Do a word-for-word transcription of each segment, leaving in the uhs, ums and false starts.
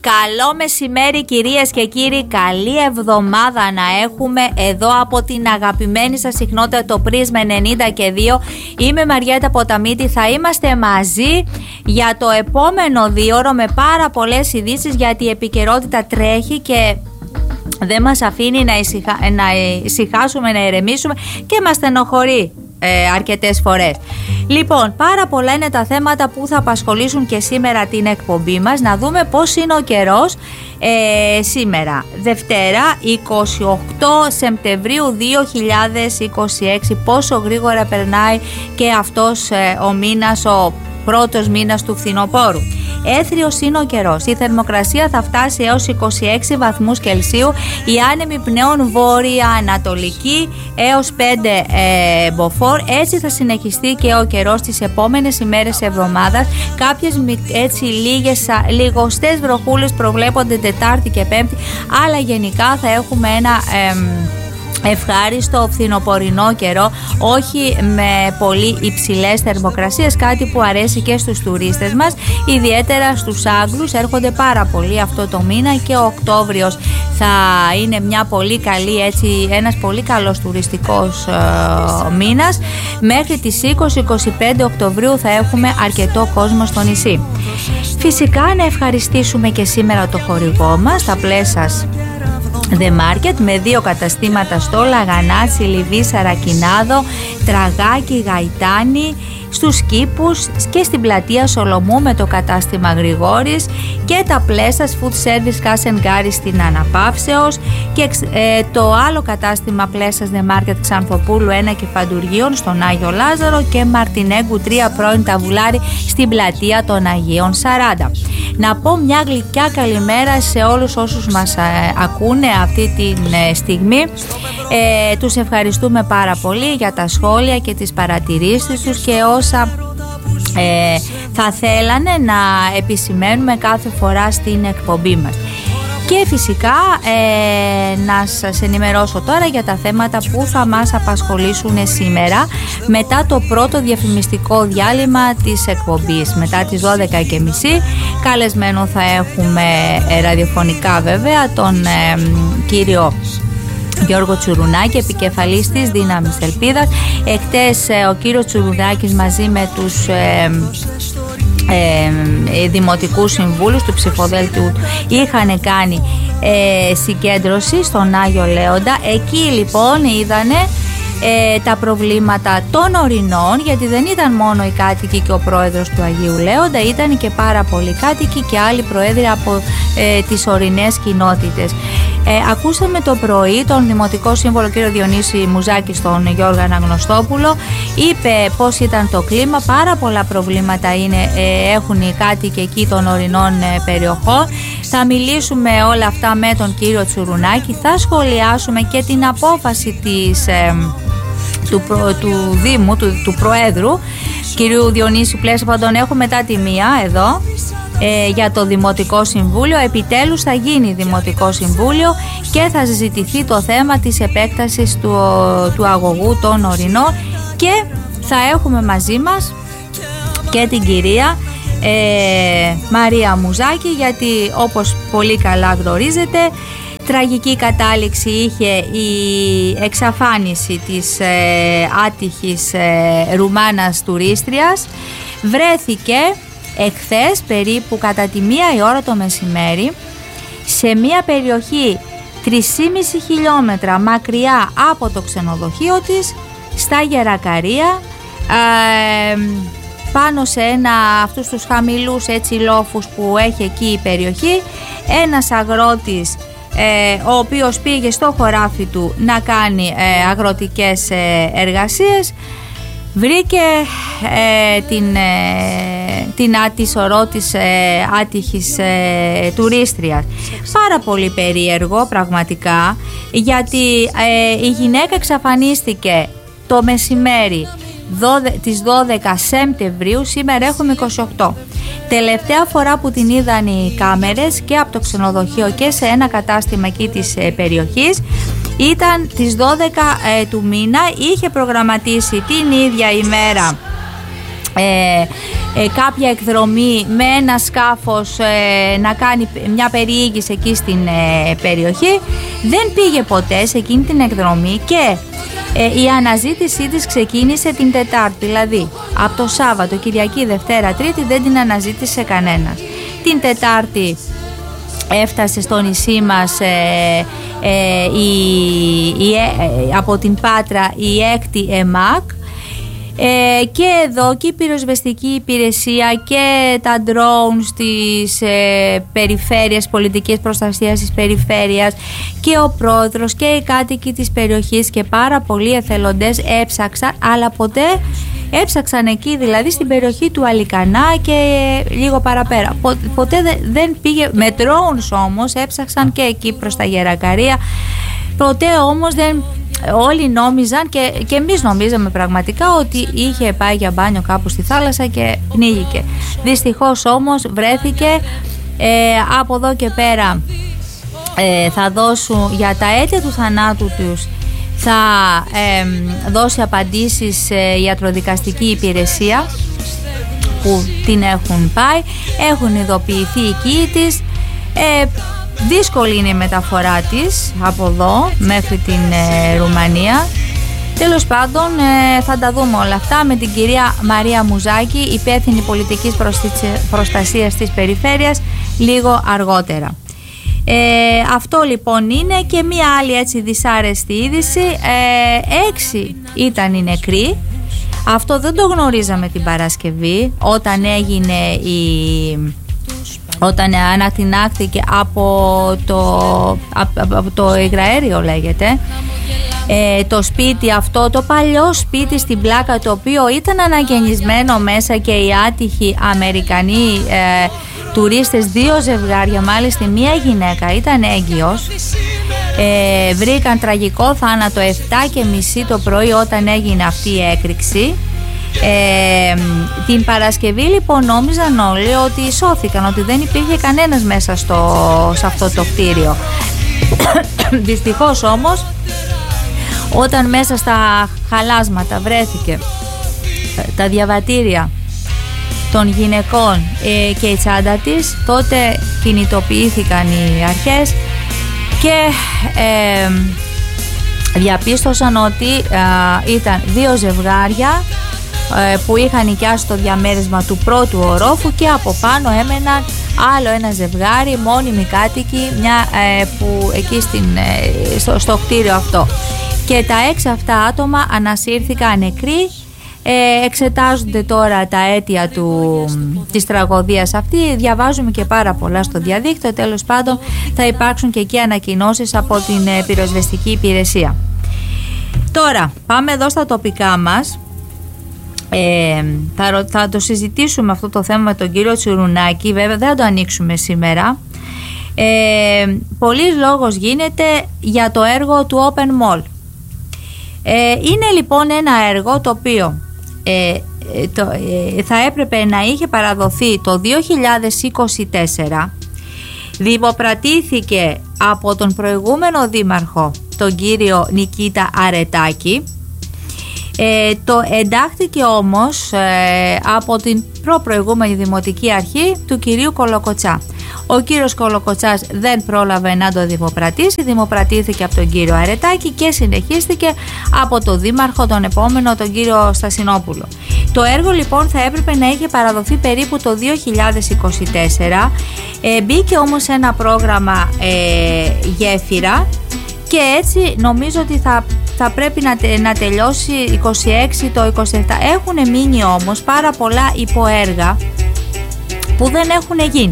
Καλό μεσημέρι κυρίες και κύριοι, καλή εβδομάδα να έχουμε εδώ από την αγαπημένη σας συχνότητα το Πρίσμα ενενήντα και δύο. Είμαι Μαριέτα Ποταμίτη, θα είμαστε μαζί για το επόμενο δίωρο με πάρα πολλές ειδήσεις, γιατί η επικαιρότητα τρέχει και δεν μας αφήνει να, ησυχα... να ησυχάσουμε, να ηρεμήσουμε και μας στενοχωρεί ε, αρκετές φορές. Λοιπόν, πάρα πολλά είναι τα θέματα που θα απασχολήσουν και σήμερα την εκπομπή μας. Να δούμε πώς είναι ο καιρός ε, σήμερα, Δευτέρα είκοσι οκτώ Σεπτεμβρίου δύο χιλιάδες είκοσι έξι. Πόσο γρήγορα περνάει και αυτός ε, ο μήνας, ο πρώτος μήνας του φθινοπόρου. Έθριος είναι ο καιρός. Η θερμοκρασία θα φτάσει έως είκοσι έξι βαθμούς Κελσίου. Η άνεμη πνέων βόρεια-ανατολική έως πέντε ε, μποφόρ. Έτσι θα συνεχιστεί και ο καιρός τις επόμενες ημέρες εβδομάδας. Κάποιες έτσι λίγες, λιγοστές βροχούλες προβλέπονται Τετάρτη και Πέμπτη, αλλά γενικά θα έχουμε ένα ε, ευχάριστο φθινοπορεινό καιρό, όχι με πολύ υψηλές θερμοκρασίες, κάτι που αρέσει και στους τουρίστες μας, ιδιαίτερα στους Άγγλους. Έρχονται πάρα πολύ αυτό το μήνα και ο Οκτώβριος θα είναι μια πολύ καλή, έτσι, ένας πολύ καλός τουριστικός ε, μήνας. Μέχρι τις είκοσι με είκοσι πέντε Οκτωβρίου θα έχουμε αρκετό κόσμο στο νησί. Φυσικά να ευχαριστήσουμε και σήμερα το χορηγό μας, τα Πλέσας The Market, με δύο καταστήματα στο Λαγανάτσι, Λιβύη, Σαρακινάδο, Τραγάκι, Γαϊτάνη, στους Κήπους και στην πλατεία Σολομού με το κατάστημα Γρηγόρης, και τα Πλέσας Food Service Κάσενγκάρη στην Αναπαύσεως, και ε, το άλλο κατάστημα Πλέσας The Market Ξανθοπούλου ένα και Φαντουργίων στον Άγιο Λάζαρο, και Μαρτινέγκου τρία πρώην Ταβουλάρη στην πλατεία των Αγίων σαράντα. Να πω μια γλυκιά καλημέρα σε όλους όσους μας ε, ακούνε αυτή τη ε, στιγμή. Ε, τους ευχαριστούμε πάρα πολύ για τα σχόλια και τις παρατηρήσεις τους και όσα ε, θα θέλανε να επισημαίνουμε κάθε φορά στην εκπομπή μας. Και φυσικά ε, να σας ενημερώσω τώρα για τα θέματα που θα μας απασχολήσουν σήμερα μετά το πρώτο διαφημιστικό διάλειμμα της εκπομπής. Μετά τις δώδεκα και μισή καλεσμένο θα έχουμε ε, ραδιοφωνικά βέβαια τον ε, κύριο Γιώργο Τσουρουνάκη, επικεφαλής της Δύναμης Ελπίδας. Εχτες ε, ο κύριος Τσουρουνάκης μαζί με τους ε, ε, δημοτικούς συμβούλους του ψηφοδέλτιου είχαν κάνει ε, συγκέντρωση στον Άγιο Λέοντα. Εκεί λοιπόν είδανε Ε, τα προβλήματα των ορεινών, γιατί δεν ήταν μόνο οι κάτοικοι και ο πρόεδρος του Αγίου Λέοντα, ήταν και πάρα πολλοί κάτοικοι και άλλοι πρόεδροι από ε, τις ορεινές κοινότητες. Ε, ακούσαμε το πρωί τον Δημοτικό Σύμβολο κύριο Διονύση Μουζάκη, στον Γιώργο Αναγνωστόπουλο. Είπε πώς ήταν το κλίμα. Πάρα πολλά προβλήματα είναι, ε, έχουν οι κάτοικοι εκεί των ορεινών ε, περιοχών. Θα μιλήσουμε όλα αυτά με τον κύριο Τσουρουνάκη. Θα σχολιάσουμε και την απόφαση της ε, Του, προ, του Δήμου, του, του Προέδρου κυρίου Διονύσιου Πλέσσα. Έχουμε μετά τη μία εδώ ε, για το Δημοτικό Συμβούλιο. Επιτέλους θα γίνει Δημοτικό Συμβούλιο και θα συζητηθεί το θέμα της επέκτασης του, του αγωγού των ορεινών, και θα έχουμε μαζί μας και την κυρία ε, Μαρία Μουζάκη, γιατί όπως πολύ καλά γνωρίζετε, τραγική κατάληξη είχε η εξαφάνιση της ε, άτυχης ε, Ρουμάνας τουρίστριας. Βρέθηκε εχθές περίπου κατά τη μία η ώρα το μεσημέρι σε μια περιοχή τρία και μισό χιλιόμετρα μακριά από το ξενοδοχείο της, στα Γερακαρία, ε, πάνω σε ένα αυτούς τους χαμηλούς έτσι λόφους που έχει εκεί η περιοχή. Ένας αγρότης Ε, ο οποίος πήγε στο χωράφι του να κάνει ε, αγροτικές ε, εργασίες, βρήκε ε, την, ε, την άτισορό της ε, άτυχης ε, τουρίστριας. Πάρα πολύ περίεργο πραγματικά, γιατί ε, η γυναίκα εξαφανίστηκε το μεσημέρι της δώδεκα Σεπτεμβρίου, σήμερα έχουμε είκοσι οκτώ. Τελευταία φορά που την είδαν οι κάμερες και από το ξενοδοχείο και σε ένα κατάστημα εκεί της ε, περιοχής ήταν τις δώδεκα ε, του μήνα. Είχε προγραμματίσει την ίδια ημέρα ε, ε, κάποια εκδρομή με ένα σκάφος ε, να κάνει μια περιήγηση εκεί στην ε, περιοχή. Δεν πήγε ποτέ σε εκείνη την εκδρομή και ε, η αναζήτησή της ξεκίνησε την Τετάρτη, δηλαδή από το Σάββατο, Κυριακή, Δευτέρα, Τρίτη δεν την αναζήτησε κανένας. Την Τετάρτη έφτασε στο νησί μας ε, ε, η, η, ε, από την Πάτρα η έκτη ΕΜΑΚ ε, και εδώ και η πυροσβεστική υπηρεσία και τα drones της ε, περιφέρειας, πολιτικής προστασίας της περιφέρειας και ο πρόεδρος και οι κάτοικοι της περιοχής και πάρα πολλοί εθελοντές έψαξαν, αλλά ποτέ έψαξαν εκεί, δηλαδή στην περιοχή του Αλικανά και λίγο παραπέρα. Ποτέ δεν πήγε, με drones όμως έψαξαν και εκεί προς τα Γερακαρία. Ποτέ όμως δεν, όλοι νόμιζαν και, και εμείς νομίζαμε πραγματικά ότι είχε πάει για μπάνιο κάπου στη θάλασσα και πνίγηκε. Δυστυχώς όμως βρέθηκε. ε, από εδώ και πέρα ε, θα δώσουν για τα αίτια του θανάτου τους, θα ε, δώσει απαντήσεις ε, η ιατροδικαστική υπηρεσία που την έχουν πάει, έχουν ειδοποιηθεί οι οικοί της. ε, δύσκολη είναι η μεταφορά της από εδώ μέχρι την ε, Ρουμανία. Τέλος πάντων ε, θα τα δούμε όλα αυτά με την κυρία Μαρία Μουζάκη, υπεύθυνη πολιτικής προστασίας της περιφέρειας, λίγο αργότερα. Ε, αυτό λοιπόν είναι. Και μία άλλη έτσι δυσάρεστη είδηση. ε, έξι ήταν οι νεκροί. Αυτό δεν το γνωρίζαμε την Παρασκευή όταν έγινε η... όταν ανατινάχθηκε από το, από το υγραέριο λέγεται, ε, το σπίτι αυτό, το παλιό σπίτι στην Πλάκα, το οποίο ήταν αναγεννισμένο μέσα και οι άτυχοι Αμερικανοί ε, τουρίστες, δύο ζευγάρια, μάλιστα μία γυναίκα ήταν έγκυος, ε, βρήκαν τραγικό θάνατο επτά και μισή το πρωί όταν έγινε αυτή η έκρηξη. Ε, την Παρασκευή λοιπόν νόμιζαν όλοι ότι σώθηκαν, ότι δεν υπήρχε κανένας μέσα στο, σε αυτό το κτίριο. Δυστυχώς όμως όταν μέσα στα χαλάσματα βρέθηκε τα διαβατήρια των γυναικών ε, και η τσάντα της, τότε κινητοποιήθηκαν οι αρχές και ε, διαπίστωσαν ότι ε, ήταν δύο ζευγάρια ε, που είχαν νοικιάσει το διαμέρισμα του πρώτου ορόφου και από πάνω έμεναν άλλο ένα ζευγάρι, μόνιμοι κάτοικοι, μια, ε, που εκεί στην, ε, στο, στο κτίριο αυτό. Και τα έξι αυτά άτομα ανασύρθηκαν νεκροί. Ε, εξετάζονται τώρα τα αίτια του, της τραγωδίας αυτή. Διαβάζουμε και πάρα πολλά στο διαδίκτυο. Τέλος πάντων θα υπάρξουν και εκεί ανακοινώσεις από την ε, πυροσβεστική υπηρεσία. Τώρα πάμε εδώ στα τοπικά μας. ε, θα, θα το συζητήσουμε αυτό το θέμα με τον κύριο Τσουρουνάκη. Βέβαια δεν θα το ανοίξουμε σήμερα. ε, Πολύς λόγος γίνεται για το έργο του Open Mall. ε, Είναι λοιπόν ένα έργο το οποίο Ε, το, ε, θα έπρεπε να είχε παραδοθεί το δύο χιλιάδες είκοσι τέσσερα. Δημοπρατήθηκε από τον προηγούμενο δήμαρχο, τον κύριο Νικήτα Αρετάκη. ε, Το εντάχθηκε όμως ε, από την προπροηγούμενη δημοτική αρχή του κυρίου Κολοκοτσά. Ο κύριος Κολοκοτσάς δεν πρόλαβε να το δημοπρατήσει, δημοπρατήθηκε από τον κύριο Αρετάκη και συνεχίστηκε από το δήμαρχο τον επόμενο, τον κύριο Στασινόπουλο. Το έργο λοιπόν θα έπρεπε να είχε παραδοθεί περίπου το δύο χιλιάδες είκοσι τέσσερα, ε, μπήκε όμως σε ένα πρόγραμμα ε, γέφυρα και έτσι νομίζω ότι θα, θα πρέπει να, τε, να τελειώσει είκοσι έξι το είκοσι επτά. Έχουν μείνει όμως πάρα πολλά υποέργα που δεν έχουν γίνει.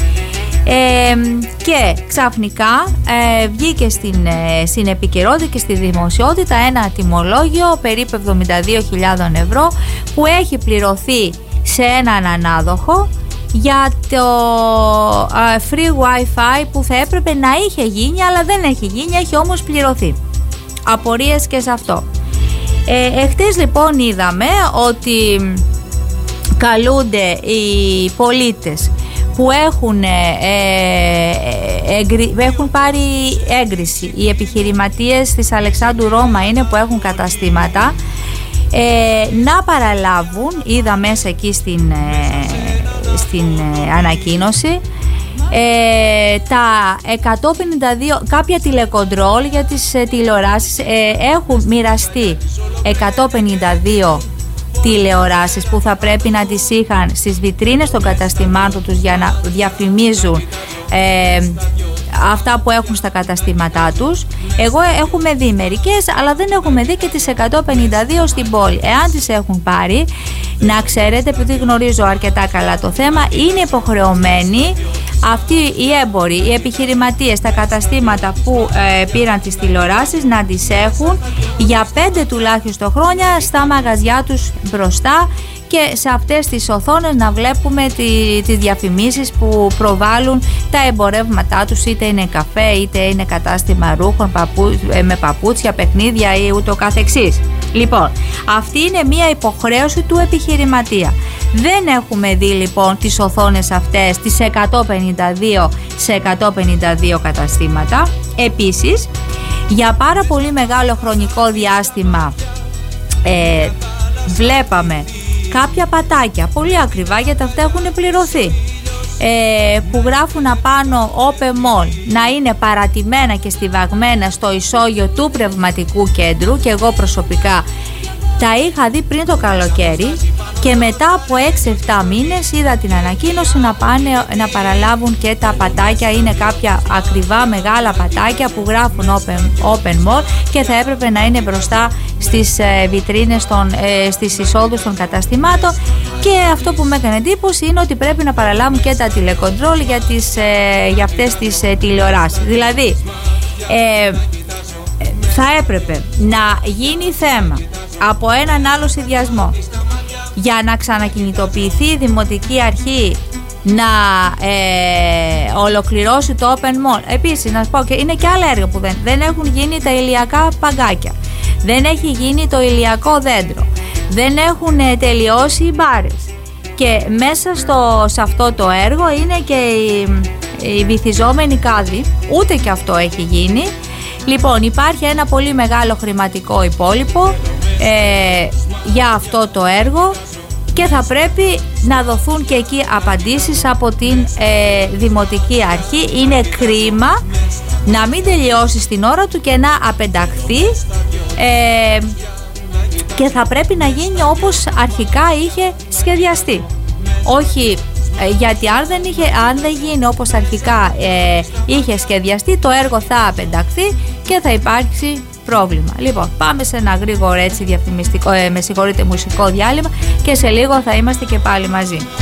Ε, και ξαφνικά ε, βγήκε στην, ε, στην επικαιρότητα και στη δημοσιότητα ένα τιμολόγιο περίπου εβδομήντα δύο χιλιάδες ευρώ που έχει πληρωθεί σε έναν ανάδοχο για το ε, free wifi που θα έπρεπε να είχε γίνει, αλλά δεν έχει γίνει, έχει όμως πληρωθεί. Απορίες και σε αυτό. ε, Εχθές λοιπόν είδαμε ότι καλούνται οι πολίτες που έχουν, ε, ε, εγκρι, έχουν πάρει έγκριση, οι επιχειρηματίες της Αλεξάνδρου Ρώμα είναι που έχουν καταστήματα, ε, να παραλάβουν, είδα μέσα εκεί στην, ε, στην ε, ανακοίνωση, Ε, τα εκατόν πενήντα δύο, κάποια τηλεκοντρόλ για τις ε, τηλεοράσεις, ε, έχουν μοιραστεί εκατόν πενήντα δύο τηλεοράσεις που θα πρέπει να τις είχαν στις βιτρίνες των καταστημάτων τους για να διαφημίζουν ε, αυτά που έχουν στα καταστήματά τους. Εγώ έχουμε δει μερικές, αλλά δεν έχουμε δει και τις εκατόν πενήντα δύο στην πόλη. Εάν τις έχουν πάρει, να ξέρετε, επειδή γνωρίζω αρκετά καλά το θέμα, είναι υποχρεωμένοι αυτοί οι έμποροι, οι επιχειρηματίες, τα καταστήματα που ε, πήραν τις τηλεοράσεις να τις έχουν για πέντε τουλάχιστον χρόνια στα μαγαζιά τους μπροστά, και σε αυτές τις οθόνες να βλέπουμε τη, τις διαφημίσεις που προβάλλουν τα εμπορεύματά τους, είτε είναι καφέ, είτε είναι κατάστημα ρούχων παπού, με παπούτσια, παιχνίδια ή ούτω καθεξής. Λοιπόν, αυτή είναι μία υποχρέωση του επιχειρηματία. Δεν έχουμε δει λοιπόν τις οθόνες αυτές, τις εκατόν πενήντα δύο σε εκατόν πενήντα δύο καταστήματα. Επίσης, για πάρα πολύ μεγάλο χρονικό διάστημα ε, βλέπαμε κάποια πατάκια, πολύ ακριβά, γιατί αυτά έχουν πληρωθεί, ε, που γράφουν απάνω Open Mall, να είναι παρατημένα και στιβαγμένα στο ισόγειο του πνευματικού κέντρου, και εγώ προσωπικά τα είχα δει πριν το καλοκαίρι, και μετά από έξι εφτά μήνες είδα την ανακοίνωση να πάνε να παραλάβουν και τα πατάκια. Είναι κάποια ακριβά μεγάλα πατάκια που γράφουν Open, open Mall και θα έπρεπε να είναι μπροστά στις ε, βιτρίνες των, ε, στις εισόδους των καταστημάτων. Και αυτό που με έκανε εντύπωση είναι ότι πρέπει να παραλάβουν και τα τηλεκοντρόλ για, τις, ε, για αυτές τις ε, τηλεοράσεις. Δηλαδή ε, θα έπρεπε να γίνει θέμα από έναν άλλο συνδυασμό για να ξανακινητοποιηθεί η Δημοτική Αρχή να ε, ολοκληρώσει το Open Mall. Επίσης, να σας πω, και είναι και άλλα έργα που δεν, δεν έχουν γίνει, τα ηλιακά παγκάκια, δεν έχει γίνει το ηλιακό δέντρο, δεν έχουν ε, τελειώσει οι μπάρες, και μέσα στο, σε αυτό το έργο είναι και η, η βυθιζόμενη κάδη, ούτε και αυτό έχει γίνει. Λοιπόν, υπάρχει ένα πολύ μεγάλο χρηματικό υπόλοιπο ε, για αυτό το έργο, και θα πρέπει να δοθούν και εκεί απαντήσεις από την ε, Δημοτική Αρχή. Είναι κρίμα να μην τελειώσει στην ώρα του και να απενταχθεί, ε, και θα πρέπει να γίνει όπως αρχικά είχε σχεδιαστεί. Όχι, ε, γιατί αν δεν, είχε, αν δεν γίνει όπως αρχικά ε, είχε σχεδιαστεί, το έργο θα απενταχθεί και θα υπάρξει πρόβλημα. Λοιπόν, πάμε σε ένα γρήγορο έτσι διαφημιστικό, ε, με συγχωρείτε, μουσικό διάλειμμα, και σε λίγο θα είμαστε και πάλι μαζί.